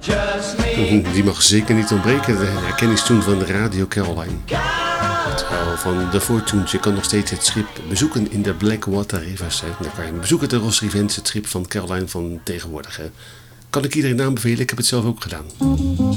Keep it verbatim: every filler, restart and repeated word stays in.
Die mag zeker niet ontbreken, de herkenningstoon van de Radio Caroline. Het verhaal van de Fortunes. Je kan nog steeds het schip bezoeken in de Blackwater Rivers. Dan kan je bezoeken de Ross Revenge, het schip van Caroline van tegenwoordig. Kan ik iedereen aanbevelen, ik heb het zelf ook gedaan.